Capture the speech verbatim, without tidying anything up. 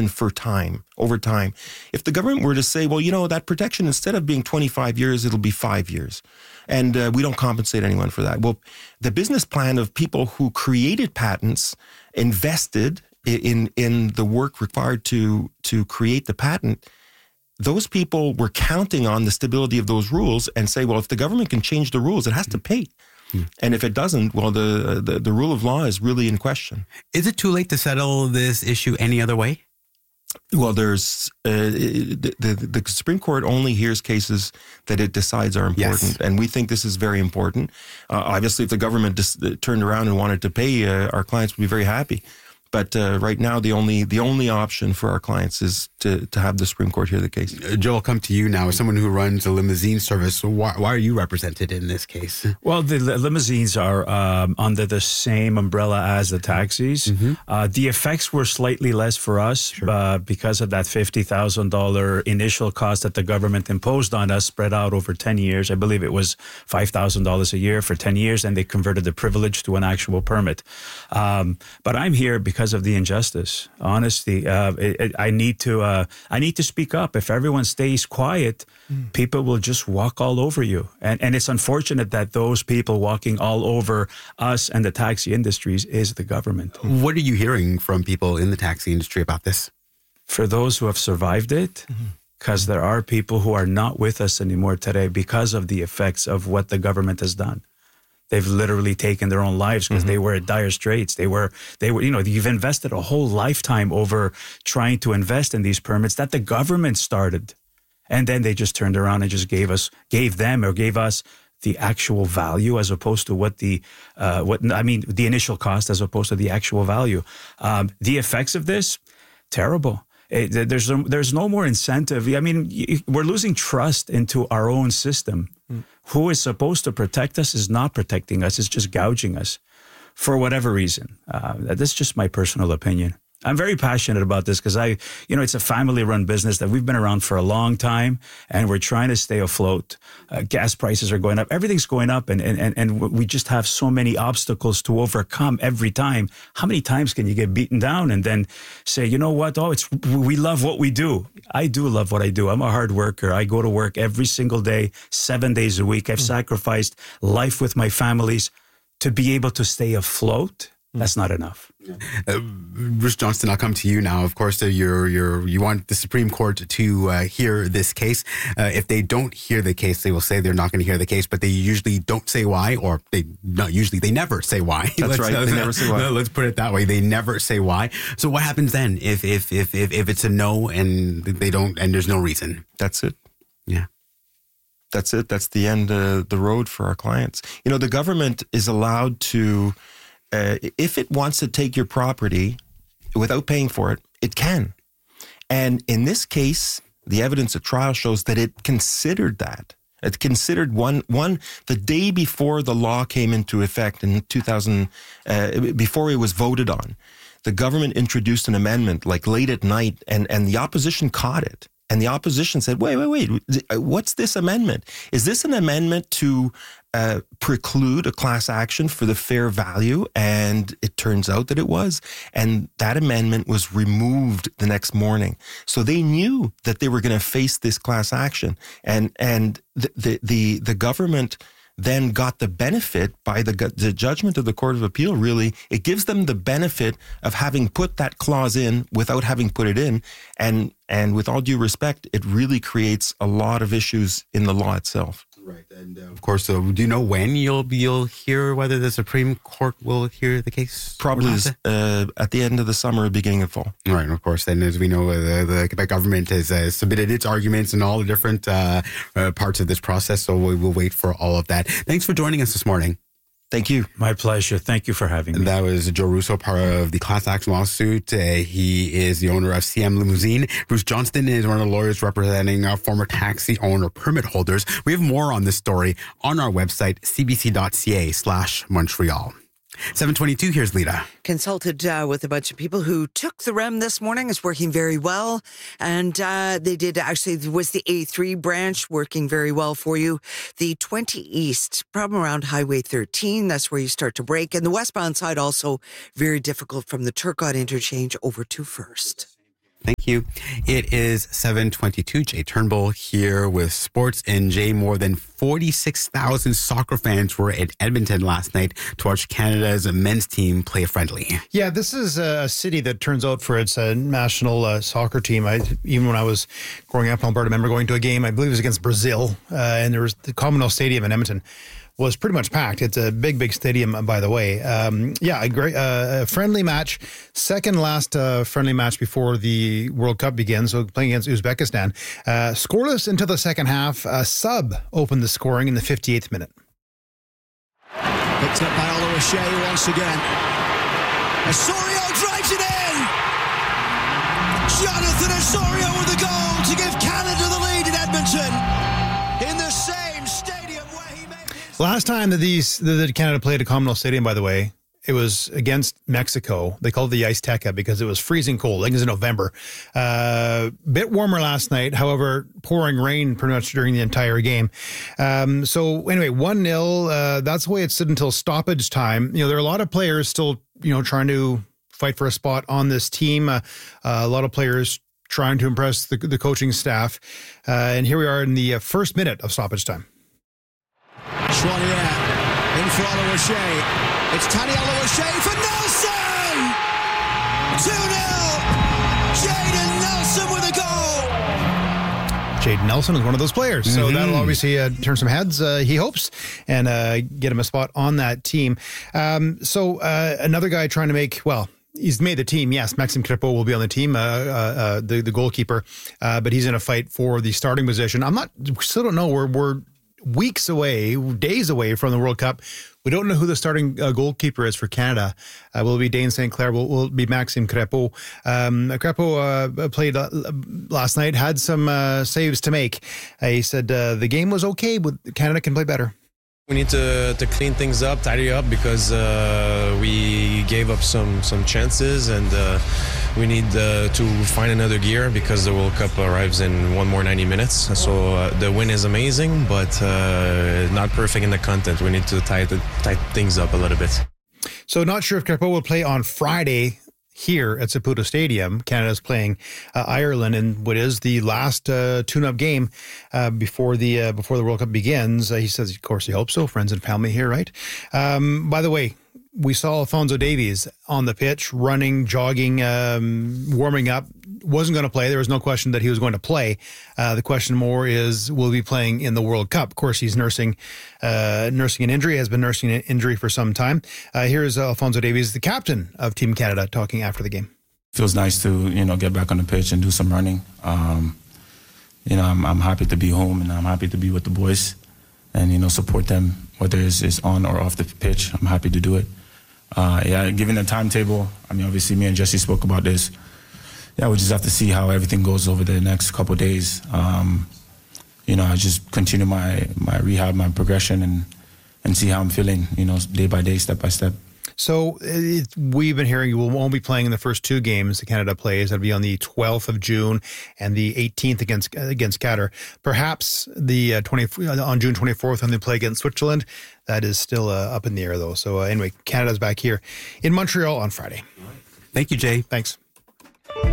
happen for time, over time. If the government were to say, well, you know, that protection, instead of being twenty-five years, it'll be five years. And uh, we don't compensate anyone for that. Well, the business plan of people who created patents, invested in in the work required to to create the patent, those people were counting on the stability of those rules and say, well, if the government can change the rules, it has to pay. Mm. And if it doesn't, well, the, the the rule of law is really in question. Is it too late to settle this issue any other way? Well, there's uh, the, the the Supreme Court only hears cases that it decides are important, yes. And we think this is very important. Uh, obviously, if the government just turned around and wanted to pay, uh, our clients would be very happy. But uh, right now, the only the only option for our clients is to, to have the Supreme Court hear the case. Uh, Joe, I'll come to you now. As someone who runs a limousine service, why, why are you represented in this case? Well, the limousines are um, under the same umbrella as the taxis. Mm-hmm. Uh, the effects were slightly less for us sure. uh, because of that fifty thousand dollars initial cost that the government imposed on us, spread out over ten years. I believe it was five thousand dollars a year for ten years, and they converted the privilege to an actual permit. Um, but I'm here because of the injustice. Honestly, uh, it, it, I need to uh, I need to speak up. If everyone stays quiet, mm. people will just walk all over you. And and it's unfortunate that those people walking all over us and the taxi industries is the government. What are you hearing from people in the taxi industry about this? For those who have survived it, because mm-hmm. there are people who are not with us anymore today because of the effects of what the government has done. They've literally taken their own lives because mm-hmm. they were at dire straits. They were, they were, you know, you've invested a whole lifetime over trying to invest in these permits that the government started. And then they just turned around and just gave us, gave them or gave us the actual value as opposed to what the, uh, what, I mean, the initial cost as opposed to the actual value. Um, the effects of this, terrible. It, there's, there's no more incentive. I mean, we're losing trust into our own system. Mm. Who is supposed to protect us is not protecting us. It's just gouging us for whatever reason. Uh, that's just my personal opinion. I'm very passionate about this because I, you know, it's a family-run business that we've been around for a long time, and we're trying to stay afloat. Uh, gas prices are going up. Everything's going up, and, and, and we just have so many obstacles to overcome every time. How many times can you get beaten down and then say, you know what, oh, it's we love what we do. I do love what I do. I'm a hard worker. I go to work every single day, seven days a week. I've mm. sacrificed life with my families to be able to stay afloat. That's not enough. Uh, Bruce Johnston, I'll come to you now. Of course, uh, you're, you're, you want the Supreme Court to uh, hear this case. Uh, if they don't hear the case, they will say they're not going to hear the case, but they usually don't say why, or they not usually, they never say why. That's right. Uh, they never say why. Let's put it that way. They never say why. So what happens then if, if, if, if, if it's a no and they don't, and there's no reason? That's it. Yeah. That's it. That's the end of the road for our clients. You know, the government is allowed to, Uh, if it wants to take your property without paying for it, it can. And in this case, the evidence at trial shows that it considered that. It considered one, one the day before the law came into effect in two thousand, uh, before it was voted on, the government introduced an amendment like late at night, and, and the opposition caught it. And the opposition said, wait, wait, wait, what's this amendment? Is this an amendment to uh, preclude a class action for the fair value? And it turns out that it was. And that amendment was removed the next morning. So they knew that they were going to face this class action. And and the the the, the government then got the benefit by the, the judgment of the Court of Appeal, really. It gives them the benefit of having put that clause in without having put it in. And and with all due respect, it really creates a lot of issues in the law itself. Right. And uh, of course, uh, do you know when you'll you'll hear whether the Supreme Court will hear the case? Probably uh, at the end of the summer, beginning of fall. Right. And of course, then as we know, uh, the, the Quebec government has uh, submitted its arguments in all the different uh, uh, parts of this process. So we will wait for all of that. Thanks for joining us this morning. Thank you. My pleasure. Thank you for having me. That was Joe Russo, part of the class action lawsuit. Uh, he is the owner of C M Limousine. Bruce Johnston is one of the lawyers representing uh, former taxi owner permit holders. We have more on this story on our website, cbc.ca slash Montreal. seven twenty-two, here's Lita. Consulted uh, with a bunch of people who took the R E M this morning. It's working very well. And uh, they did actually, it was the A three branch working very well for you. The twenty East, problem around Highway thirteen. That's where you start to brake. And the westbound side also very difficult from the Turcotte interchange over to First. Thank you. It is seven twenty-two. Jay Turnbull here with Sports. And Jay, more than forty-six thousand soccer fans were at Edmonton last night to watch Canada's men's team play a friendly. Yeah, this is a city that turns out for its uh, national uh, soccer team. I, even when I was growing up in Alberta, I remember going to a game, I believe it was against Brazil, uh, and there was the Commonwealth Stadium in Edmonton was pretty much packed. It's a big, big stadium, by the way. Um, yeah, a great uh, a friendly match, second last uh, friendly match before the World Cup begins. So playing against Uzbekistan, uh, scoreless until the second half. A sub opened the scoring in the fifty-eighth minute. Picked up by Oluwaseyi once again. Osorio drives it in. Jonathan Osorio with the goal to give Canada the lead in Edmonton in the same stadium where he made his... Last time that these that Canada played at Commonwealth Stadium, by the way, it was against Mexico. They called it the Azteca because it was freezing cold. I think it was in November. Uh, bit warmer last night. However, pouring rain pretty much during the entire game. Um, so anyway, one nil. Uh, that's the way it stood until stoppage time. You know, there are a lot of players still, you know, trying to fight for a spot on this team. Uh, uh, a lot of players trying to impress the, the coaching staff. Uh, and here we are in the uh, first minute of stoppage time. Chouanier in for Oluwaseyi. It's Tani Oluwaseyi for Nelson! two nil! Jayden Nelson with a goal! Jayden Nelson is one of those players. So Mm-hmm. that'll obviously uh, turn some heads, uh, he hopes, and uh, get him a spot on that team. Um, so uh, another guy trying to make, well, he's made the team. Yes, Maxime Crépeau will be on the team, uh, uh, uh, the, the goalkeeper, uh, but he's in a fight for the starting position. I'm not, still don't know. We're, we're weeks away, days away from the World Cup. We don't know who the starting uh, goalkeeper is for Canada. Uh, will it be Dane Saint Clair? Will, will it be Maxime Crépeau? Um, Crépeau uh, played uh, last night, had some uh, saves to make. Uh, he said uh, the game was okay, but Canada can play better. We need to, to clean things up, tidy up, because uh, we gave up some, some chances, and uh, we need uh, to find another gear because the World Cup arrives in one more ninety minutes. So uh, the win is amazing, but uh, not perfect in the content. We need to tighten, tighten things up a little bit. So not sure if Crépeau will play on Friday here at Saputo Stadium. Canada's playing uh, Ireland in what is the last uh, tune-up game uh, before the uh, before the World Cup begins. Uh, he says, of course, he hopes so. Friends and family here, right? Um, by the way, we saw Alphonso Davies on the pitch, running, jogging, um, warming up. Wasn't going to play. There was no question that he was going to play. Uh, the question more is, will he be playing in the World Cup? Of course, he's nursing uh, nursing an injury, has been nursing an injury for some time. Uh, here's Alphonso Davies, the captain of Team Canada, talking after the game. Feels nice to, you know, get back on the pitch and do some running. Um, you know, I'm, I'm happy to be home, and I'm happy to be with the boys and, you know, support them, whether it's, it's on or off the pitch. I'm happy to do it. Uh, yeah, given the timetable, I mean, obviously me and Jesse spoke about this. Yeah, we just have to see how everything goes over the next couple of days. Um, you know, I just continue my, my rehab, my progression, and and see how I'm feeling, you know, day by day, step by step. So it, we've been hearing you will won't be playing in the first two games that Canada plays. That'll be on the twelfth of June and the eighteenth against against Qatar. Perhaps the uh, twenty on June twenty-fourth when they play against Switzerland. That is still uh, up in the air though. So uh, anyway, Canada's back here in Montreal on Friday. Thank you, Jay. Thanks.